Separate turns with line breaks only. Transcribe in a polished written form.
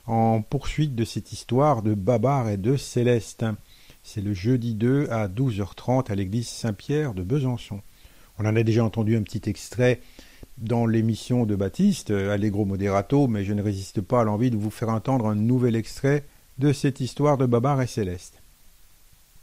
en poursuite de cette histoire de Babar et de Céleste. C'est le jeudi 2 à 12h30 à l'église Saint-Pierre de Besançon. On en a déjà entendu un petit extrait dans l'émission de Baptiste, Allegro Moderato, mais je ne résiste pas à l'envie de vous faire entendre un nouvel extrait de cette histoire de Babar et Céleste.